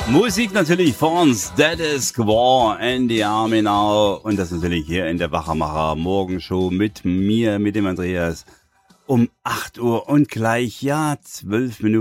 Musik natürlich von Status Quo, Andy Army Now und das natürlich hier in der Wachamacher Morgenshow mit mir, mit dem Andreas um 8 Uhr und gleich, 12 Minuten